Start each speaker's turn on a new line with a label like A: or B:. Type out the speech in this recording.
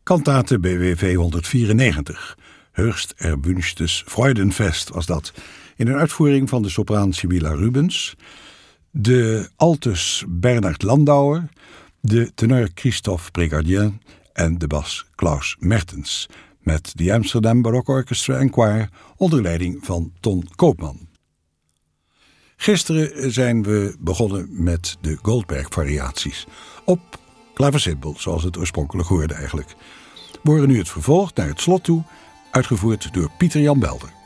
A: Kantate BWV 194. Höchst erwünschtes Freudenfest was dat. In een uitvoering van de sopraan Sibylla Rubens, de altus Bernard Landauer, de tenor Christophe Brigardien en de bas Klaus Mertens, met de Amsterdam Baroque Orchestra en Choir onder leiding van Ton Koopman. Gisteren zijn we begonnen met de Goldberg-variaties op klavecimbal, zoals het oorspronkelijk hoorde eigenlijk. We horen nu het vervolg naar het slot toe, uitgevoerd door Pieter Jan Belder.